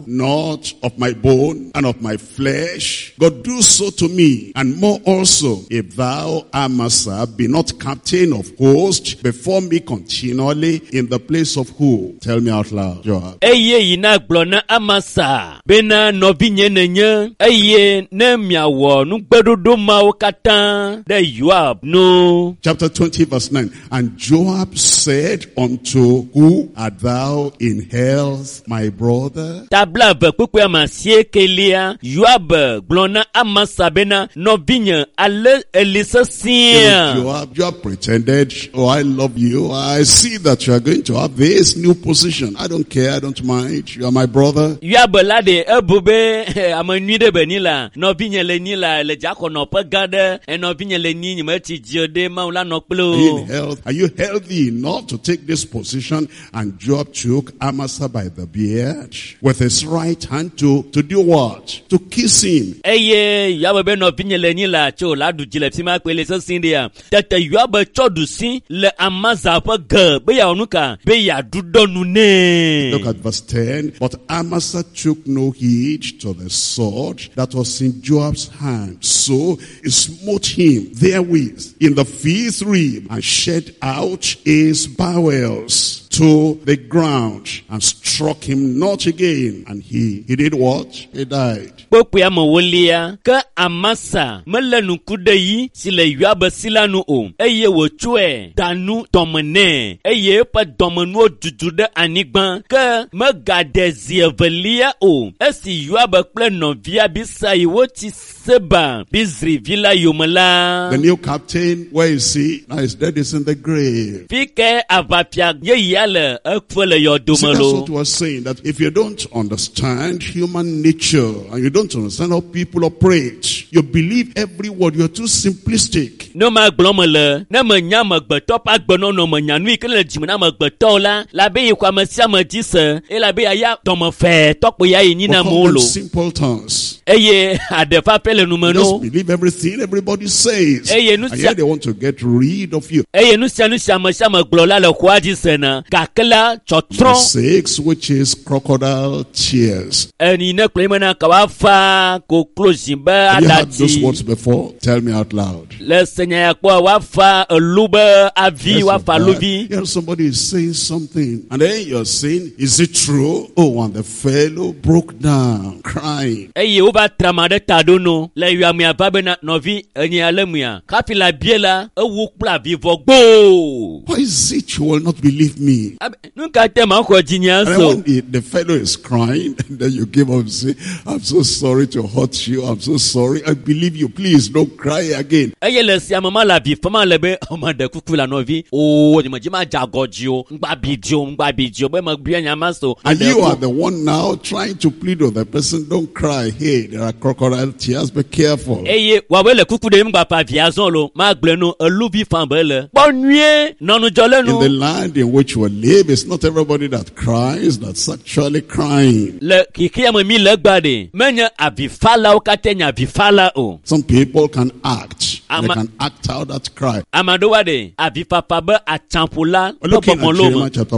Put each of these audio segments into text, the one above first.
not of my bone and of my flesh. God, do so to me, and more also, if thou, Amasa, be not captain of hosts before me continually in the place of who? Tell me out loud, Joab. Eye ina glona Amasa bena novinye nenye eye ne miawo nu gbedodo ma okatan de Joab no. Chapter 20 verse 9. And Joab said unto, who art thou in health, my brother? Tabla be kukwe amasie kelia Joab glona Amasa bena novinye ale elisa sia. Joab pretended, oh, I love you. I see that you are going to have this new position. I don't care. I don't mind. You are my brother. Joab lade ebube amanuide benila novinye le nila le jako no pegade novinye le ni meti jiode maula no plo. Are you healthy enough to take this position? And Joab took Amasa by the beard with his right hand to do what? To kiss him. Eye Joab be novinye le nila cho la du jile sima kwele so sindia. Tete Joab chodu sin le Amasa pa ge be ya onuka be ya dudonu ne. Look at verse 10. But Amasa took no heed to the sword that was in Joab's hand. So he smote him therewith in the fifth rib and shed out his bowels to the ground and struck him not again. And he did what? He died. Pokuya mawolia ka Amasa melenu kudeyi sile Joab silanu o. Eye wo chue danu domene. Eye pa domenu jujude anigban ka megade zievelia o. Esi Joab kple novia bisa iwo ti seba bizri villa yomala. The new captain, where is he? Now his dead is in the grave. Fike avapia ye yale ekfele See, that's yodomelo. what we're saying, that if you don't understand human nature and you don't understand how people operate, you believe every word, you're too simplistic. No ma glomele na menya magbeto pa gbono no menya nui kele jimna magbeto la be yikwa masia madise e la be ya tomo fe tokpo ya yin na We'll call them molo. simpletons. Eye adefa pele You numero. just believe everything everybody says. Eye And yet they want to get rid of you. Eye nusia ma glola le kwaji sena kakela chotron. 6, which is crocodile tears. Eni ne klemena kawafa ko closing Have you heard those adati. words before? Tell me out loud. Le senya ya kwa wafa lube avi Yes, wafa of that. luvi. Yeah, somebody is saying something, and then you're saying, is it true? Oh, and the fellow broke down, crying. Eye uba tramade tadono le yuami ababena novi enye alemuya kapila biela ewu kpla vivo gbo. Why is it you will not believe me? Nunca tema ko jinya And then so. when the fellow is crying, and then you give up and say, I'm so sorry to hurt you. I'm so sorry. I believe you. Please don't cry again. Eye le si amama la vi fama lebe omade kukula novi o jima jagojio ngba bidio be ma bia nyama so. And you are the one now trying to plead with the person, don't cry. Hey, there are crocodile tears. Be careful. Eye wawele kukude mgba pa viazon lo ma gblenu eluvi fambele. Bonwie nonu In jolenu. the land in which we live, it's not everybody that cries that's actually crying. Le kikia mi le gbade menye avifala okatenya avifala o. Some people can act. They Ama- can act out that cry. Amado wade avipapa be achampula We're looking at popomolo. Jeremiah chapter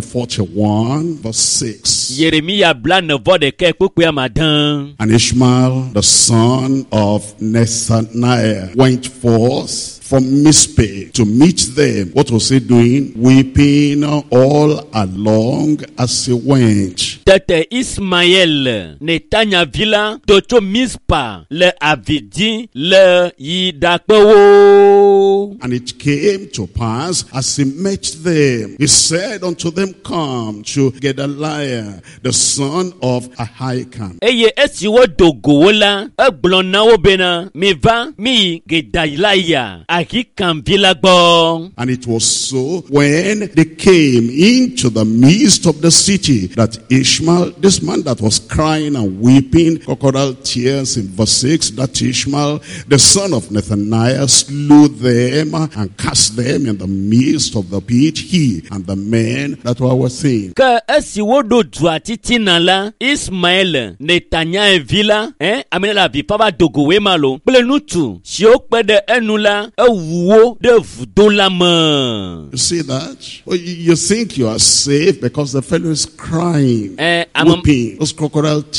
41, verse 6. Yeremia blan vode ke kukwe madan. And Ishmael, the son of Nethaniah, went forth from Mizpeh to meet them. What was he doing? Weeping all along as he went. Tete Ismael Netanya villa toto mispa le avidi le yidakpewo. And it came to pass as he met them, he said unto them, come to Gedaliah, the son of Ahikam. Eye esiwo dogowola egblona bena miva mi Gedaliah Ahikam villa gbo. And it was so when they came into the midst of the city that Ishmael, this man that was crying and weeping, crocodile tears in verse 6, that Ishmael, the son of Nethaniah, slew them and cast them in the midst of the pit, he and the men that were with him. Ka esiwo do duatiti nala Ismael Netanya villa amena la vi papa dogowe malo plenutu si o pede enula ewuwo de vudola mo. You see that? Well, you think you are safe because the fellow is crying, I'm weeping, those crocodile